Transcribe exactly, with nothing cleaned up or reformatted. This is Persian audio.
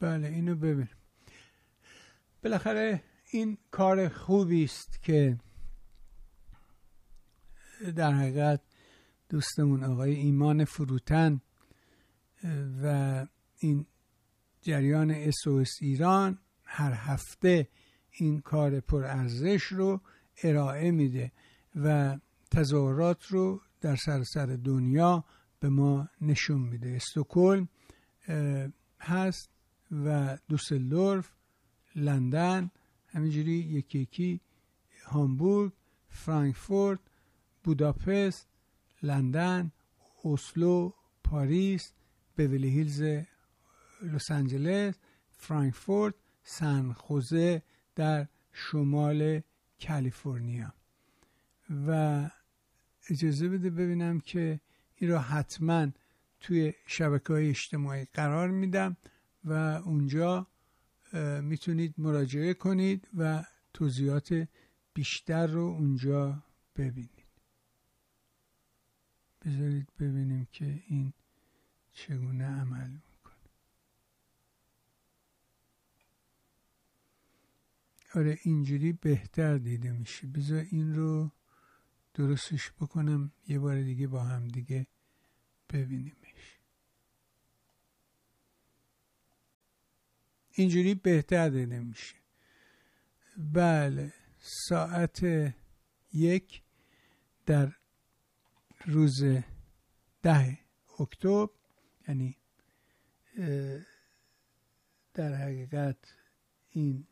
بله اینو ببین. بالاخره این کار خوبی است که در حقیقت دوستمون آقای ایمان فروتن و این جریان اس او اس ایران هر هفته این کار پرارزش رو ارائه میده و تظاهرات رو در سراسر دنیا به ما نشون میده. استکهلم هست و دوسلدورف، لندن، همینجوری یکی یکی، هامبورگ، فرانکفورت، بوداپست، لندن، اسلو، پاریس، بیولی هیلز لس آنجلس، فرانکفورت، سن خوزه در شمال کالیفرنیا. و اجازه بده ببینم که این را حتما توی شبکه‌های اجتماعی قرار میدم و اونجا میتونید مراجعه کنید و توضیحات بیشتر رو اونجا ببینید. بذارید ببینیم که این چگونه عمل میکنه. آره اینجوری بهتر دیده میشه. بذار این رو درستش بکنم یه بار دیگه با هم دیگه ببینیمش. اینجوری بهتر دیده میشه. بله ساعت یک در روز ده اکتبر، یعنی در حقیقت این